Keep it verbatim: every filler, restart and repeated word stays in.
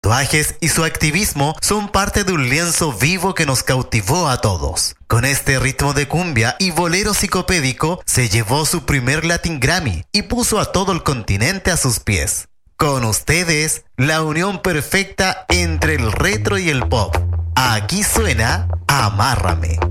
tatuajes y su activismo son parte de un lienzo vivo que nos cautivó a todos. Con este ritmo de cumbia y bolero psicopédico se llevó su primer Latin Grammy y puso a todo el continente a sus pies. Con ustedes, la unión perfecta entre el retro y el pop. Aquí suena Amárrame.